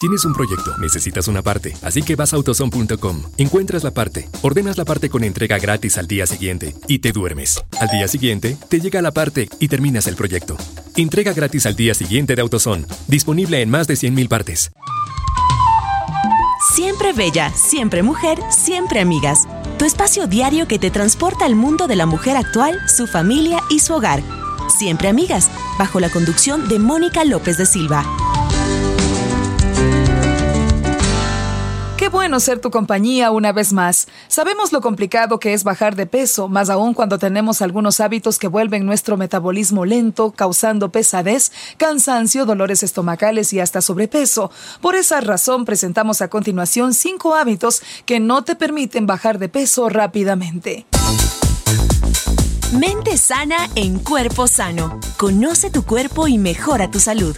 Tienes un proyecto, necesitas una parte, así que vas a autozone.com, encuentras la parte, ordenas la parte con entrega gratis al día siguiente y te duermes. Al día siguiente, te llega la parte y terminas el proyecto. Entrega gratis al día siguiente de AutoZone, disponible en más de 100,000 partes. Siempre bella, siempre mujer, siempre amigas. Tu espacio diario que te transporta al mundo de la mujer actual, su familia y su hogar. Siempre amigas, bajo la conducción de Mónica López de Silva. Qué bueno ser tu compañía una vez más. Sabemos lo complicado que es bajar de peso, más aún cuando tenemos algunos hábitos que vuelven nuestro metabolismo lento, causando pesadez, cansancio, dolores estomacales y hasta sobrepeso. Por esa razón presentamos a continuación 5 hábitos que no te permiten bajar de peso rápidamente. Mente sana en cuerpo sano. Conoce tu cuerpo y mejora tu salud.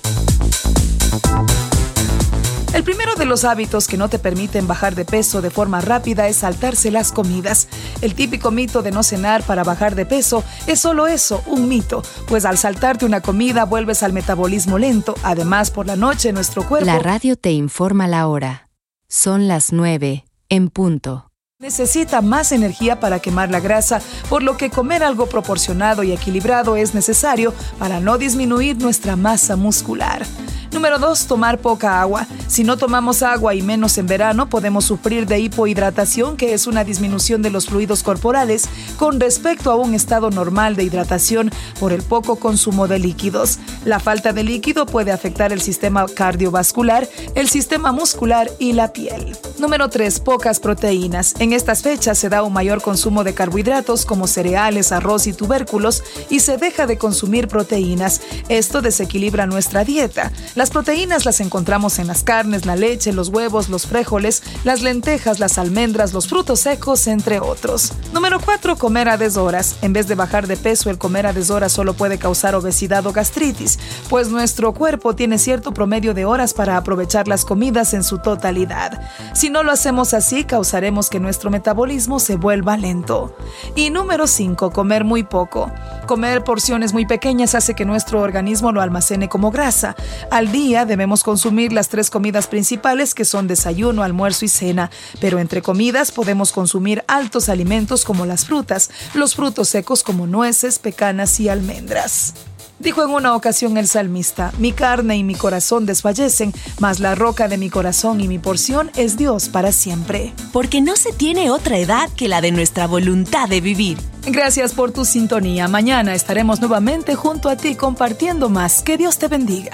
El primero de los hábitos que no te permiten bajar de peso de forma rápida es saltarse las comidas. El típico mito de no cenar para bajar de peso es solo eso, un mito, pues al saltarte una comida vuelves al metabolismo lento. Además, por la noche nuestro cuerpo... La radio te informa la hora. Son las 9 en punto. Necesita más energía para quemar la grasa, por lo que comer algo proporcionado y equilibrado es necesario para no disminuir nuestra masa muscular. Número 2, tomar poca agua. Si no tomamos agua y menos en verano, podemos sufrir de hipohidratación, que es una disminución de los fluidos corporales con respecto a un estado normal de hidratación por el poco consumo de líquidos. La falta de líquido puede afectar el sistema cardiovascular, el sistema muscular y la piel. Número 3, pocas proteínas. En estas fechas se da un mayor consumo de carbohidratos como cereales, arroz y tubérculos y se deja de consumir proteínas. Esto desequilibra nuestra dieta. Las proteínas las encontramos en las carnes, la leche, los huevos, los frijoles, las lentejas, las almendras, los frutos secos, entre otros. Número 4, comer a deshoras. En vez de bajar de peso, el comer a deshoras solo puede causar obesidad o gastritis, pues nuestro cuerpo tiene cierto promedio de horas para aprovechar las comidas en su totalidad. Si no lo hacemos así, causaremos que nuestro metabolismo se vuelva lento. Y número 5, comer muy poco. Comer porciones muy pequeñas hace que nuestro organismo lo almacene como grasa. Al día debemos consumir las 3 comidas principales, que son desayuno, almuerzo y cena, pero entre comidas podemos consumir altos alimentos como las frutas, los frutos secos como nueces, pecanas y almendras. Dijo en una ocasión el salmista: mi carne y mi corazón desfallecen, mas la roca de mi corazón y mi porción es Dios para siempre. Porque no se tiene otra edad que la de nuestra voluntad de vivir. Gracias por tu sintonía. Mañana estaremos nuevamente junto a ti compartiendo más. Que Dios te bendiga.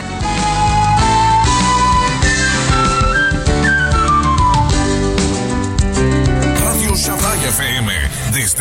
Radio Shabay FM, desde